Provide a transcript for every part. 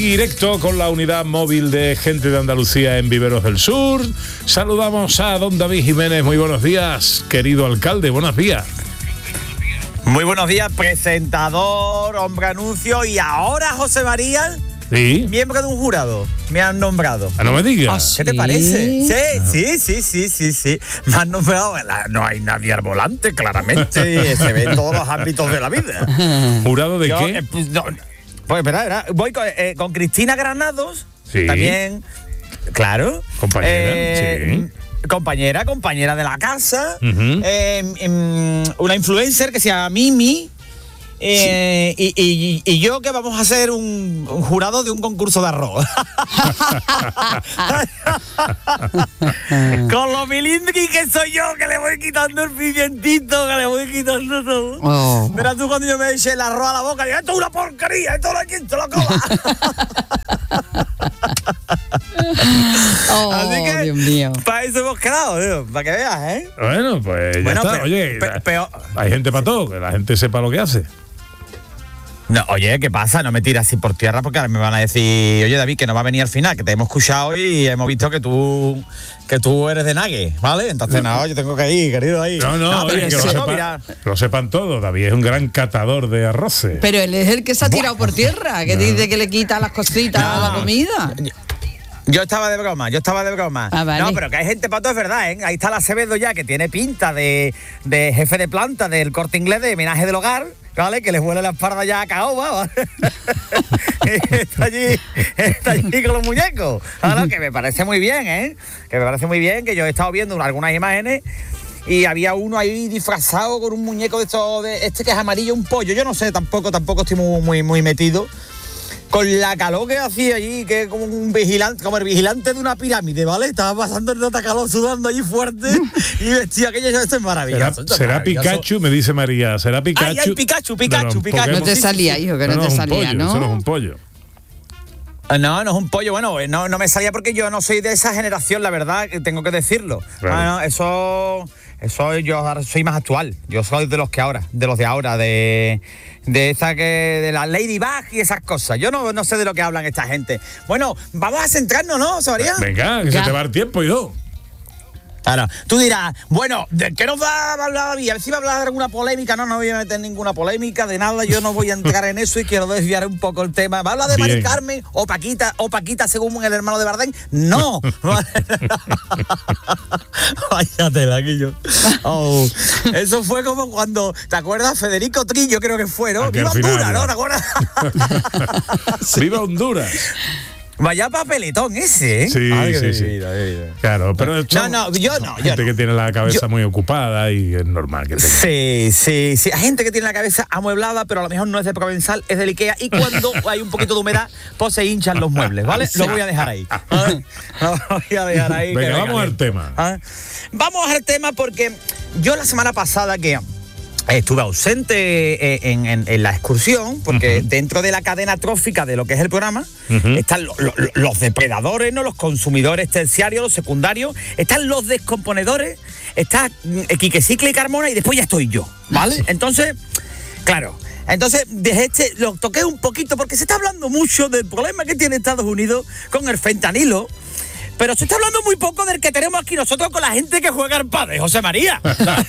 Directo con la unidad móvil de Gente de Andalucía en Viveros del Sur. Saludamos a don David Jiménez. Muy buenos días, querido alcalde. Buenos días. Muy buenos días, presentador, hombre anuncio y ahora José María, ¿Sí? miembro de un jurado. Me han nombrado. No me digas. ¿Qué te parece? Sí. Me han nombrado. No hay nadie al volante, claramente. Se ve en todos los ámbitos de la vida. ¿Jurado de qué? Pues espera, voy con Cristina Granados. Sí. También, claro. Compañera, sí. Compañera de la casa. Uh-huh. Una influencer que se llama Mimi. Y yo que vamos a hacer un jurado de un concurso de arroz. Con lo milindri que soy yo, que le voy quitando el pimientito, que le voy quitando todo. Oh. Verás tú cuando yo me eche el arroz a la boca, digo, esto es una porquería, esto no hay quien te lo coma. Oh, Así que, Dios mío. para eso hemos quedado, tío, para que veas, ¿eh? Bueno, pues ya está. Oye, hay gente para todo, que la gente sepa lo que hace. No, oye, ¿qué pasa? No me tiras así por tierra porque ahora me van a decir, oye, David, que no va a venir al final, que te hemos escuchado y hemos visto que tú eres de Nague, ¿vale? Entonces, no, yo tengo que ir, querido, ahí. No, oye, que lo sepan todos. David es un gran catador de arroces. Pero él es el que se ha tirado por tierra, que dice que le quita las cositas a la comida. Yo estaba de broma. Ah, vale. No, pero que hay gente para todo, es verdad, ¿eh? Ahí está la Acevedo ya, que tiene pinta de jefe de planta del Corte Inglés de homenaje del hogar, ¿vale? Que les huele la espalda ya a caoba, ¿vale? está allí con los muñecos. Ahora, que me parece muy bien, ¿eh? Que yo he estado viendo algunas imágenes y había uno ahí disfrazado con un muñeco de estos, este que es amarillo, un pollo. Yo no sé, tampoco estoy muy metido. Con la calor que hacía allí, que como un vigilante, como el vigilante de una pirámide, ¿vale? Estaba pasando el nota calor, sudando allí fuerte y vestía aquello. Esto es maravilloso. ¿Será Pikachu? Me dice María. ¿Será Pikachu? Ay, Pikachu. No te salía, hijo, que no te salía, ¿no? Eso no es un pollo. No es un pollo. Bueno, no me salía porque yo no soy de esa generación, la verdad, tengo que decirlo. Claro. Eso yo ahora soy más actual. Yo soy de los de ahora, de esa que de la Ladybug y esas cosas. Yo no sé de lo que hablan esta gente. Bueno, vamos a centrarnos, ¿no, Soria? Venga, que se te va el tiempo, yo. Ahora, tú dirás, bueno, ¿de qué nos va a hablar David? A ver si va a hablar de alguna polémica. No voy a meter ninguna polémica, de nada. Yo no voy a entrar en eso y quiero desviar un poco el tema. ¿Va a hablar de Mari Carmen o Paquita según el hermano de Bardem? ¡No! Váyatela, aquí yo. Oh, eso fue como cuando, ¿te acuerdas? Federico Trillo creo que fue, ¿no? ¡Viva Honduras!, ¿no? ¿Te acuerdas? Sí. ¡Viva Honduras! Vaya papelitón ese, ¿eh? Sí. Vida. Claro, pero yo gente que tiene la cabeza muy ocupada y es normal que tenga. Sí. Hay gente que tiene la cabeza amueblada, pero a lo mejor no es de Provenzal, es del Ikea. Y cuando hay un poquito de humedad, pues se hinchan los muebles, ¿vale? Lo voy a dejar ahí. Venga, vamos al tema. Vamos al tema porque yo la semana pasada que estuve ausente en la excursión, porque dentro de la cadena trófica de lo que es el programa están los depredadores, ¿no? Los consumidores terciarios, los secundarios, están los descomponedores, está Quique Cicle y Carmona y después ya estoy yo, ¿vale? Sí. Entonces, claro, lo toqué un poquito porque se está hablando mucho del problema que tiene Estados Unidos con el fentanilo. Pero se está hablando muy poco del que tenemos aquí nosotros con la gente que juega al pádel, José María.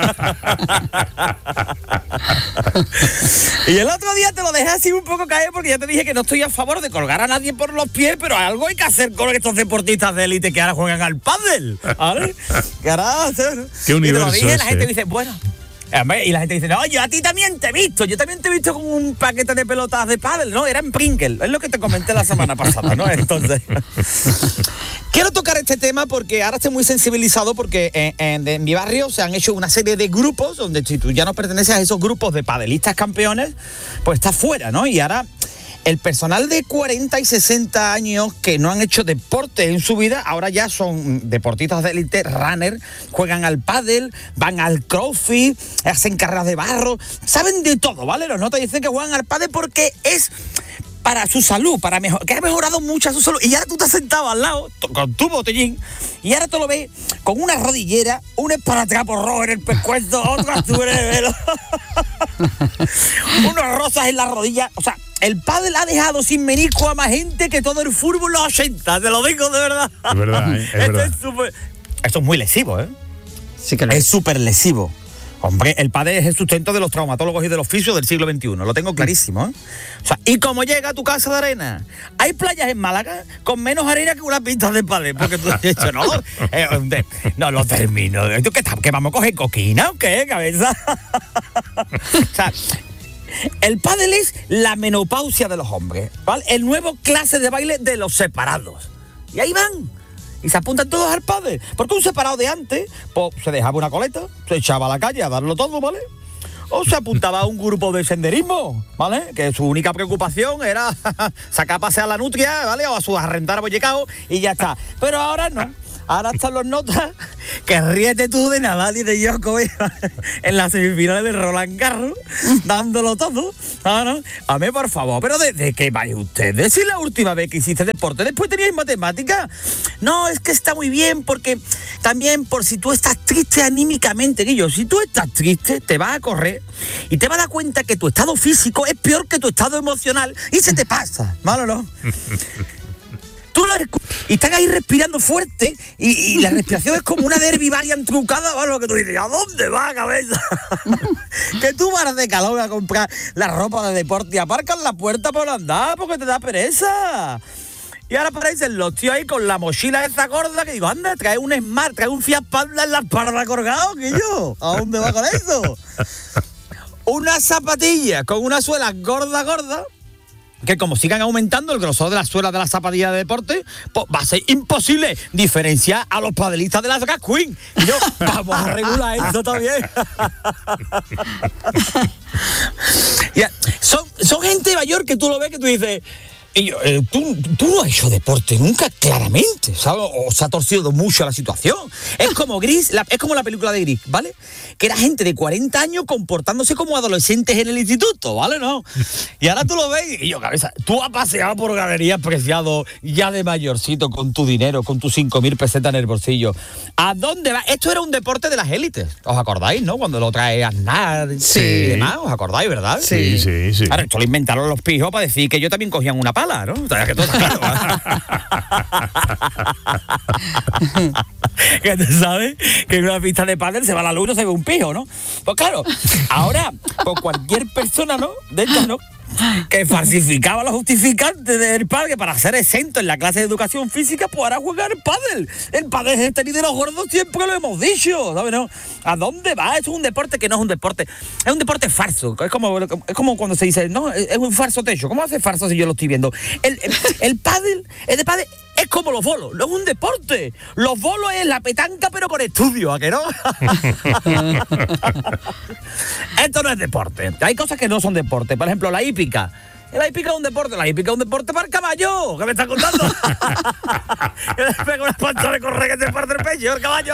Y el otro día te lo dejé así un poco caer porque ya te dije que no estoy a favor de colgar a nadie por los pies, pero algo hay que hacer con estos deportistas de élite que ahora juegan al pádel, ¿vale? Que ahora hacer. ¿Qué universo? Y te lo dije, la gente dice, bueno. Y la gente dice, no, yo a ti también te he visto. Yo también te he visto con un paquete de pelotas de pádel, ¿no? Era en Pringle. Es lo que te comenté la semana pasada, ¿no? Entonces, quiero tocar este tema porque ahora estoy muy sensibilizado porque en mi barrio se han hecho una serie de grupos donde si tú ya no perteneces a esos grupos de padelistas campeones, pues estás fuera, ¿no? Y ahora el personal de 40 y 60 años que no han hecho deporte en su vida, ahora ya son deportistas de élite, runner, juegan al pádel, van al crossfit, hacen carreras de barro, saben de todo, ¿vale? Los notas dicen que juegan al pádel porque es para su salud, que ha mejorado mucho su salud. Y ahora tú te has sentado al lado con tu botellín y ahora tú lo ves con una rodillera, un esparatrapo rojo en el pescuezo, otro azul en el velo, unos rosas en la rodilla. O sea, el pádel ha dejado sin menisco a más gente que todo el fútbol los 80, te lo digo de verdad. Es verdad, es verdad. Esto es muy lesivo, ¿eh? Sí que lo Es súper lesivo. Hombre, el pádel es el sustento de los traumatólogos y de los fisios del siglo XXI, lo tengo clarísimo, ¿eh? O sea, y como llega a tu casa de arena, hay playas en Málaga con menos arena que una pista de pádel, porque tú has dicho, no, no lo termino. ¿Tú qué vamos a coger coquina o qué, cabeza? O sea, el pádel es la menopausia de los hombres, ¿vale? El nuevo clase de baile de los separados. Y ahí van. Y se apuntan todos al pádel. Porque un separado de antes, pues se dejaba una coleta, se echaba a la calle a darlo todo, ¿vale? O se apuntaba a un grupo de senderismo, ¿vale? Que su única preocupación era sacar a pasear a la nutria, ¿vale? O a su arrendar a bollicao y ya está. Pero ahora no. Ahora están los notas que ríete tú de nada, dice Djokovic en las semifinales de Roland Garros, dándolo todo. ¿No? A mí, por favor, pero ¿de qué vais ustedes? Si la última vez que hiciste deporte, después teníais matemáticas. No, es que está muy bien, porque también por si tú estás triste anímicamente, Guillo, si tú estás triste, te vas a correr y te vas a dar cuenta que tu estado físico es peor que tu estado emocional y se te pasa, ¿vale o no? Tú y están ahí respirando fuerte y la respiración es como una Derby variant trucada, ¿vale? Lo que tú dices, ¿a dónde va, cabeza? Que tú vas de calor a comprar la ropa de deporte y aparcas la puerta por andar porque te da pereza. Y ahora aparecen los tíos ahí con la mochila esa gorda que digo, anda, trae un Smart, trae un Fiat Panda en la espalda colgado, que yo, ¿a dónde va con eso? Una zapatilla con una suela gorda, que como sigan aumentando el grosor de las suelas de las zapatillas de deporte, pues va a ser imposible diferenciar a los padelistas de las drag queen. Y yo, vamos a regular eso también. Son gente mayor que tú lo ves que tú dices... Y yo, tú no has hecho deporte nunca, claramente, ¿sabes? O se ha torcido mucho la situación. Es como Gris, es como la película de Gris, ¿vale? Que era gente de 40 años comportándose como adolescentes en el instituto, ¿vale? ¿No? Y ahora tú lo ves y yo, cabeza, tú has paseado por galerías preciado ya de mayorcito con tu dinero, con tus 5.000 pesetas en el bolsillo. ¿A dónde va? Esto era un deporte de las élites, ¿os acordáis, no? Cuando lo trae Aznar y demás, ¿os acordáis, verdad? Sí. Ahora, esto lo inventaron los pijos para decir que ellos también cogían una pala, ¿no? O sea, que todo está claro. Que tú sabes que en una pista de pádel se va la luz y no se ve un pijo, ¿no? Pues claro, ahora, pues cualquier persona, ¿no? De estas, ¿no? Que falsificaba los justificantes del pádel para ser exento en la clase de educación física, pues ahora jugar pádel. El pádel es el tenis de los gordos, siempre lo hemos dicho, ¿sabes? ¿No? ¿A dónde va? Es un deporte que no es un deporte. Es un deporte falso. Es como cuando se dice, no, es un falso techo. ¿Cómo hace falso si yo lo estoy viendo? El pádel es como los bolos, no es un deporte. Los bolos es la petanca pero con estudio, ¿a que no? Esto no es deporte. Hay cosas que no son deporte. Por ejemplo, la hípica. La hípica es un deporte. La hípica es un deporte para el caballo. ¿Qué me estás contando? Que le pega una pancha de correr que se parte el pecho el caballo.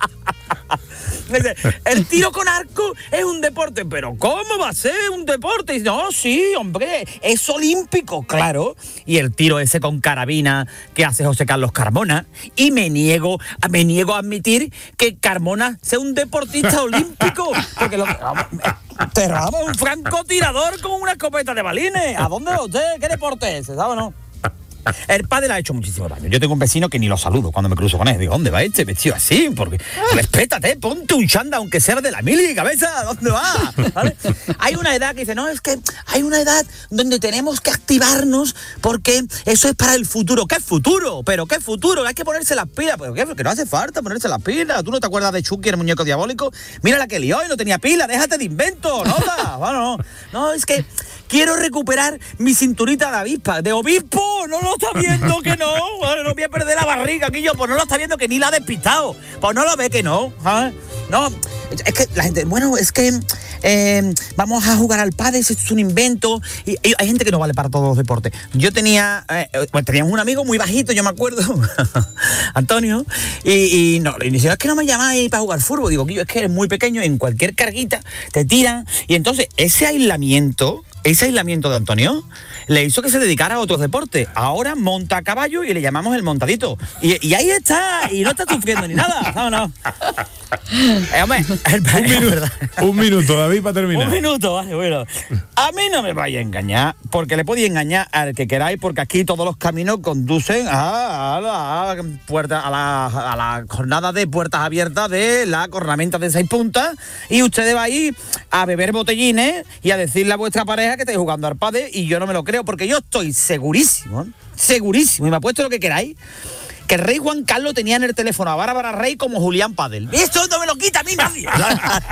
El tiro con arco es un deporte, pero ¿cómo va a ser un deporte? No, sí, hombre, es olímpico, claro. Y el tiro ese con carabina que hace José Carlos Carmona. Y me niego a admitir que Carmona sea un deportista olímpico. Porque te robamos un francotirador con una escopeta de balines. ¿A dónde va usted? ¿Qué deporte es ese? ¿Sabe o no? El pádel ha hecho muchísimo daño. Yo tengo un vecino que ni lo saludo cuando me cruzo con él. Digo, ¿dónde va este vestido así? Porque respétate, ponte un chándal aunque sea de la mili, cabeza. ¿Dónde va? ¿Vale? Hay una edad que dice, no, es que hay una edad donde tenemos que activarnos porque eso es para el futuro. ¿Qué futuro? ¿Pero qué futuro? Hay que ponerse las pilas. ¿Pero qué? Que no hace falta ponerse las pilas. ¿Tú no te acuerdas de Chucky, el muñeco diabólico? Mira la que lió y no tenía pila. Déjate de invento, ¿no? Bueno, no, es que quiero recuperar mi cinturita de avispa. ¿De obispo? No lo está viendo que no. Bueno, no voy a perder la barriga, Guillo. Pues no lo está viendo que ni la ha despistado. Pues no lo ve que no. ¿Sabes? No, es que la gente, bueno, es que vamos a jugar al pádel, esto es un invento. Y hay gente que no vale para todos los deportes. Yo teníamos un amigo muy bajito, yo me acuerdo, Antonio, y decía, es que no me llamáis para jugar fútbol. Digo, es que eres muy pequeño, en cualquier carguita te tiran. Y entonces ese aislamiento de Antonio le hizo que se dedicara a otros deportes. Ahora monta a caballo y le llamamos el montadito. Y ahí está, y no está sufriendo ni nada. No. Hombre, un minuto, David, para terminar. Un minuto, vale, bueno. A mí no me vaya a engañar, porque le podéis engañar al que queráis, porque aquí todos los caminos conducen a la jornada de puertas abiertas de la cornamenta de 6 puntas, y ustedes van a ir a beber botellines y a decirle a vuestra pareja que estáis jugando al pádel, y yo no me lo creo, porque yo estoy segurísimo, y me apuesto lo que queráis, que el rey Juan Carlos tenía en el teléfono a Bárbara Rey como Julián Pádel. Esto no me lo quita a mí nadie.